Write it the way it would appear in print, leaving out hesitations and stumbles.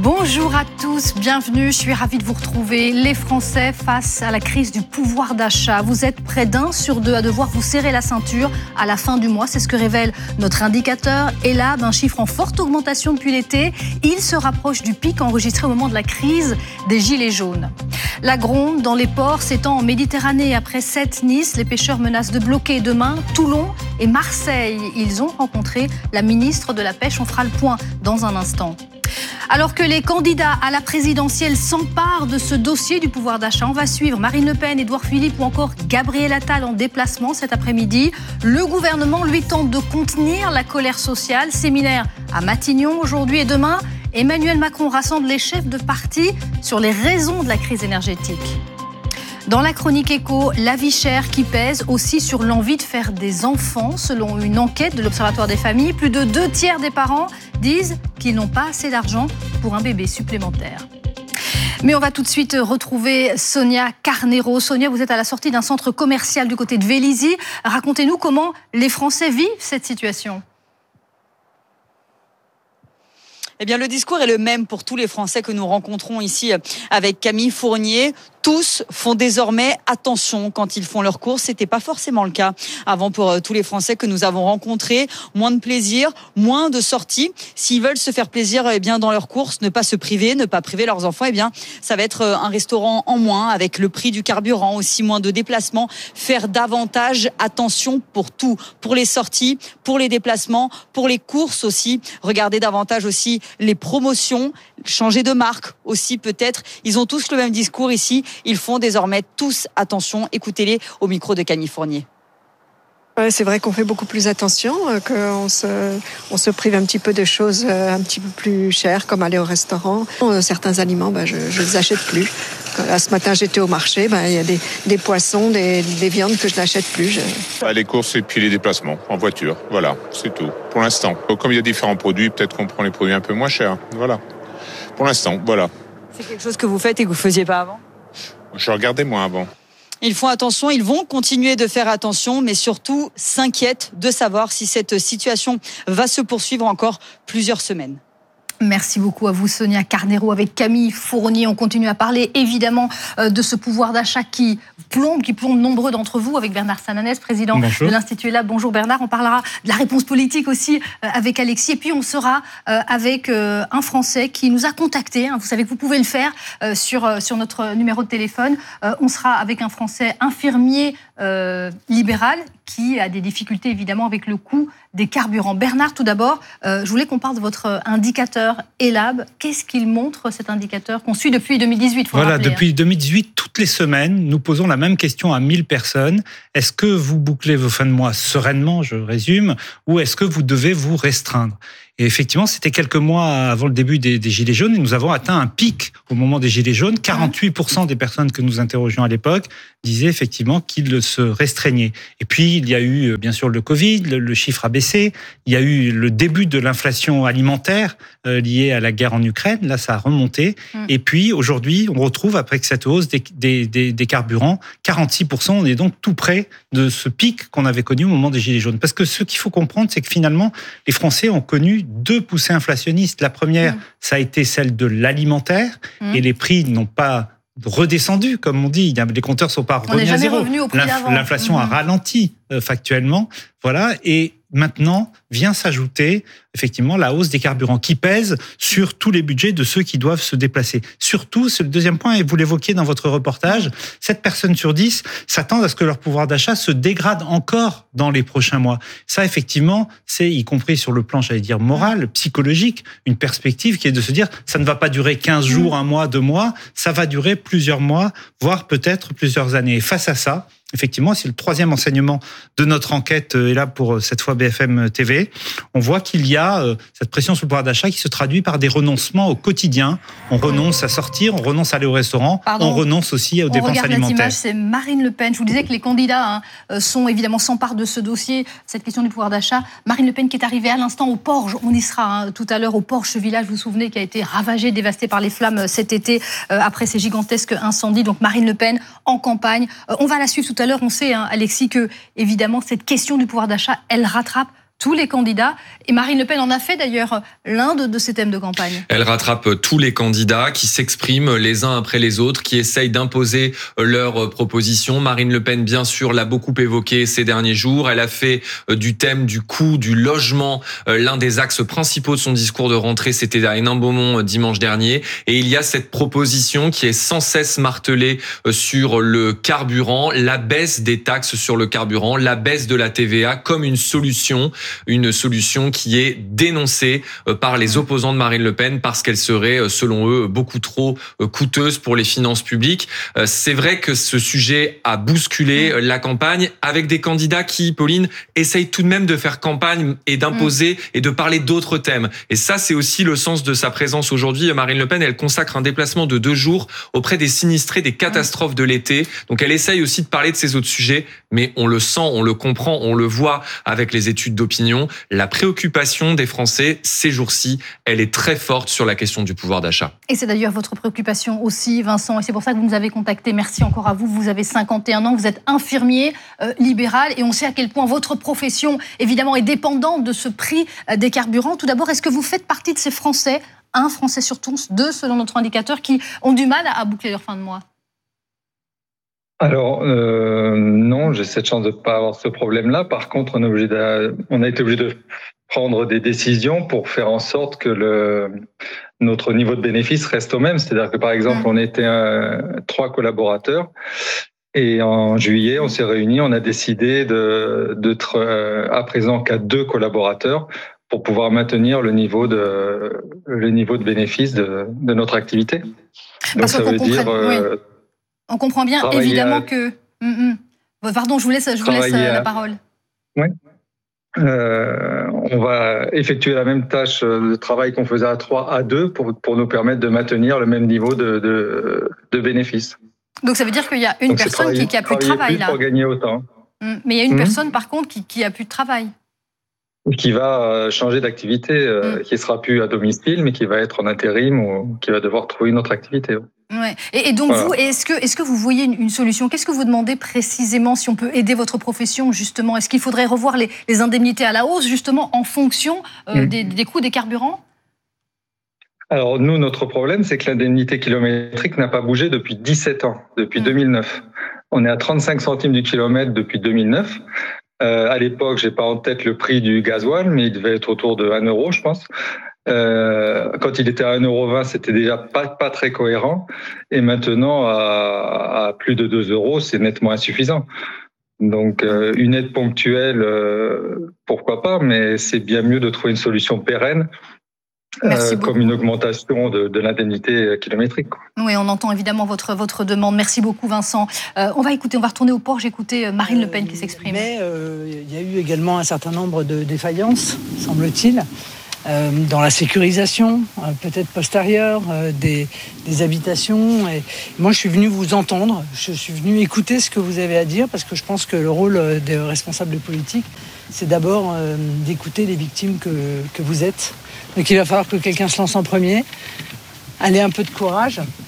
Bonjour à tous, bienvenue, je suis ravie de vous retrouver. Les Français face à la crise du pouvoir d'achat. Vous êtes près d'1 sur 2 à devoir vous serrer la ceinture à la fin du mois. C'est ce que révèle notre indicateur ELAB, un chiffre en forte augmentation depuis l'été. Il se rapproche du pic enregistré au moment de la crise des Gilets jaunes. La gronde dans les ports s'étend en Méditerranée. Après Nice, les pêcheurs menacent de bloquer demain Toulon et Marseille. Ils ont rencontré la ministre de la Pêche. On fera le point dans un instant. Alors que les candidats à la présidentielle s'emparent de ce dossier du pouvoir d'achat, on va suivre Marine Le Pen, Édouard Philippe ou encore Gabriel Attal en déplacement cet après-midi. Le gouvernement, lui, tente de contenir la colère sociale. Séminaire à Matignon aujourd'hui et demain. Emmanuel Macron rassemble les chefs de parti sur les raisons de la crise énergétique. Dans la chronique éco, la vie chère qui pèse aussi sur l'envie de faire des enfants. Selon une enquête de l'Observatoire des familles, plus de 2/3 des parents disent qu'ils n'ont pas assez d'argent pour un bébé supplémentaire. Mais on va tout de suite retrouver Sonia Carneiro. Sonia, vous êtes à la sortie d'un centre commercial du côté de Vélizy. Racontez-nous comment les Français vivent cette situation. Eh bien, le discours est le même pour tous les Français que nous rencontrons ici avec Camille Fournier. Tous font désormais attention quand ils font leurs courses. C'était pas forcément le cas avant pour tous les Français que nous avons rencontrés. Moins de plaisir, moins de sorties. S'ils veulent se faire plaisir, eh bien, dans leurs courses, ne pas se priver, ne pas priver leurs enfants, eh bien, ça va être un restaurant en moins avec le prix du carburant, aussi moins de déplacements. Faire davantage attention pour tout, pour les sorties, pour les déplacements, pour les courses aussi. Regardez davantage aussi les promotions, changer de marque aussi peut-être. Ils ont tous le même discours ici. Ils font désormais tous attention. Écoutez-les au micro de Camille Fournier. Ouais, c'est vrai qu'on fait beaucoup plus attention, qu'on se prive un petit peu de choses un petit peu plus chères, comme aller au restaurant. Certains aliments, je les achète plus. Là, ce matin, j'étais au marché, il y a des poissons, des viandes que je n'achète plus. Les courses et puis les déplacements en voiture, voilà, c'est tout. Pour l'instant, comme il y a différents produits, peut-être qu'on prend les produits un peu moins chers. Voilà. Pour l'instant, voilà. C'est quelque chose que vous faites et que vous ne faisiez pas avant ? Je regardais moins avant. Ils font attention, ils vont continuer de faire attention, mais surtout s'inquiètent de savoir si cette situation va se poursuivre encore plusieurs semaines. Merci beaucoup à vous, Sonia Carneiro, avec Camille Fournier. On continue à parler évidemment de ce pouvoir d'achat qui plombe nombreux d'entre vous, avec Bernard Sananès, président de l'Institut ELAB. Bonjour Bernard, on parlera de la réponse politique aussi avec Alexis. Et puis on sera avec un Français qui nous a contactés. Vous savez que vous pouvez le faire sur notre numéro de téléphone. On sera avec un Français infirmier libéral qui a des difficultés évidemment avec le coût des carburants. Bernard, tout d'abord, je voulais qu'on parle de votre indicateur ELAB. Qu'est-ce qu'il montre, cet indicateur qu'on suit depuis 2018 ? Voilà, depuis 2018, toutes les semaines, nous posons la même question à 1000 personnes. Est-ce que vous bouclez vos fins de mois sereinement, je résume, ou est-ce que vous devez vous restreindre ? Et effectivement, c'était quelques mois avant le début des Gilets jaunes et nous avons atteint un pic au moment des Gilets jaunes. 48% des personnes que nous interrogions à l'époque disaient effectivement qu'ils se restreignaient. Et puis, il y a eu bien sûr le Covid, le chiffre a baissé. Il y a eu le début de l'inflation alimentaire liée à la guerre en Ukraine. Là, ça a remonté. Et puis, aujourd'hui, on retrouve, après cette hausse des carburants, 46%. On est donc tout près de ce pic qu'on avait connu au moment des Gilets jaunes. Parce que ce qu'il faut comprendre, c'est que finalement, les Français ont connu 2 poussées inflationnistes. La première, ça a été celle de l'alimentaire et les prix n'ont pas redescendu, comme on dit. Les compteurs ne sont pas revenus à zéro. L'inflation a ralenti factuellement. Voilà. Et maintenant, vient s'ajouter effectivement la hausse des carburants qui pèse sur tous les budgets de ceux qui doivent se déplacer. Surtout, c'est le deuxième point, et vous l'évoquiez dans votre reportage, 7 personnes sur 10 s'attendent à ce que leur pouvoir d'achat se dégrade encore dans les prochains mois. Ça, effectivement, c'est, y compris sur le plan, j'allais dire, moral, psychologique, une perspective qui est de se dire, ça ne va pas durer 15 jours, 1 mois, 2 mois, ça va durer plusieurs mois, voire peut-être plusieurs années. Et face à ça, effectivement, c'est le 3e enseignement de notre enquête, et là pour cette fois BFM TV. On voit qu'il y a cette pression sur le pouvoir d'achat qui se traduit par des renoncements au quotidien. On renonce à sortir, on renonce à aller au restaurant, on renonce aussi aux dépenses alimentaires. Cette image, c'est Marine Le Pen. Je vous disais que les candidats sont évidemment s'emparent de ce dossier, cette question du pouvoir d'achat. Marine Le Pen qui est arrivée à l'instant au Porge, on y sera tout à l'heure au Porge, ce village, vous vous souvenez, qui a été ravagé, dévasté par les flammes cet été après ces gigantesques incendies. Donc Marine Le Pen en campagne. On va la suivre tout à l'heure. On sait, Alexis, que évidemment cette question du pouvoir d'achat, elle rattrape tous les candidats. Et Marine Le Pen en a fait d'ailleurs l'un de ses thèmes de campagne. Elle rattrape tous les candidats qui s'expriment les uns après les autres, qui essayent d'imposer leurs propositions. Marine Le Pen, bien sûr, l'a beaucoup évoqué ces derniers jours. Elle a fait du thème du coût du logement l'un des axes principaux de son discours de rentrée. C'était à Hénin-Beaumont dimanche dernier. Et il y a cette proposition qui est sans cesse martelée sur le carburant, la baisse des taxes sur le carburant, la baisse de la TVA comme une solution qui est dénoncée par les opposants de Marine Le Pen parce qu'elle serait, selon eux, beaucoup trop coûteuse pour les finances publiques. C'est vrai que ce sujet a bousculé la campagne avec des candidats qui, Pauline, essayent tout de même de faire campagne et d'imposer et de parler d'autres thèmes. Et ça, c'est aussi le sens de sa présence aujourd'hui. Marine Le Pen, elle consacre un déplacement de 2 jours auprès des sinistrés des catastrophes de l'été. Donc elle essaye aussi de parler de ces autres sujets, mais on le sent, on le comprend, on le voit avec les études d'opinion. La préoccupation des Français ces jours-ci, elle est très forte sur la question du pouvoir d'achat. Et c'est d'ailleurs votre préoccupation aussi, Vincent, et c'est pour ça que vous nous avez contacté. Merci encore à vous. Vous avez 51 ans, vous êtes infirmier libéral et on sait à quel point votre profession, évidemment, est dépendante de ce prix des carburants. Tout d'abord, est-ce que vous faites partie de ces Français, 1 Français sur 2 selon notre indicateur, qui ont du mal à boucler leur fin de mois? Alors, non, j'ai cette chance de ne pas avoir ce problème-là. Par contre, on a été obligé de prendre des décisions pour faire en sorte que notre niveau de bénéfice reste au même. C'est-à-dire que, par exemple, on était 3 collaborateurs et en juillet, on s'est réunis, on a décidé d'être à présent qu'à 2 collaborateurs pour pouvoir maintenir le niveau de bénéfice de notre activité. Donc, ça veut dire... On comprend bien, évidemment, que... Pardon, je vous laisse la parole. Oui. On va effectuer la même tâche de travail qu'on faisait à 3, à 2 pour nous permettre de maintenir le même niveau de bénéfice. Donc ça veut dire qu'il y a une personne qui a plus de travail, là. Pour gagner autant. Mais il y a une personne, par contre, qui a plus de travail. Qui va changer d'activité, qui sera plus à domicile, mais qui va être en intérim ou qui va devoir trouver une autre activité. Ouais. Et donc voilà. Vous, est-ce que vous voyez une solution? Qu'est-ce que vous demandez précisément si on peut aider votre profession, justement? Est-ce qu'il faudrait revoir les indemnités à la hausse, justement, en fonction des coûts des carburants? Alors nous, notre problème, c'est que l'indemnité kilométrique n'a pas bougé depuis 17 ans, depuis 2009. On est à 35 centimes du kilomètre depuis 2009. À l'époque, j'ai pas en tête le prix du gasoil, mais il devait être autour de 1 euro, je pense. Quand il était à 1,20 €, c'était déjà pas très cohérent. Et maintenant, à plus de 2 €, c'est nettement insuffisant. Donc, une aide ponctuelle, pourquoi pas, mais c'est bien mieux de trouver une solution pérenne. Comme une augmentation de l'indemnité kilométrique. Oui, on entend évidemment votre demande. Merci beaucoup, Vincent. On va retourner au port. J'ai écouté Marine Le Pen qui s'exprime. Mais il y a eu également un certain nombre de défaillances, semble-t-il, dans la sécurisation, peut-être postérieure, des habitations. Et moi, je suis venu vous entendre. Je suis venu écouter ce que vous avez à dire, parce que je pense que le rôle des responsables politiques, c'est d'abord d'écouter les victimes que vous êtes. Donc il va falloir que quelqu'un se lance en premier, allez un peu de courage